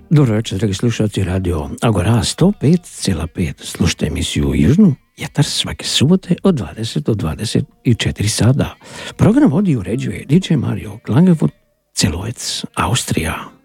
Dobro večer, dragi slušalci Radio Agora 105,5. Slušajte emisiju Južnu vjetar svake subote od 20 do 24 sada. Program vodi i uređuje DJ Mario Klangevood, Celovec, Austrija.